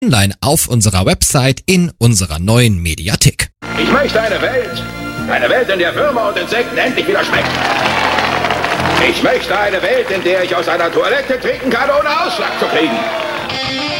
online auf unserer Website in unserer neuen Mediathek. Ich möchte eine Welt, in der Würmer und Insekten endlich wieder schmecken. Ich möchte eine Welt, in der ich aus einer Toilette trinken kann, ohne Ausschlag zu kriegen.